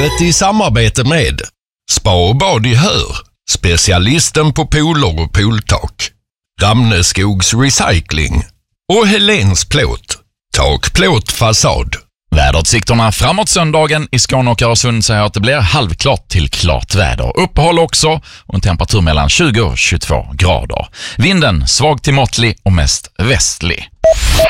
Programmet i samarbete med Spa och bad i Hör, specialisten på pooler och pooltak, Ramneskogs Recycling och Helens Plåt, takplåt fasad. Väderutsikterna framåt söndagen i Skåne och Öresund säger att det blir halvklart till klart väder. Uppehåll också och en temperatur mellan 20 och 22 grader. Vinden svag till måttlig och mest västlig.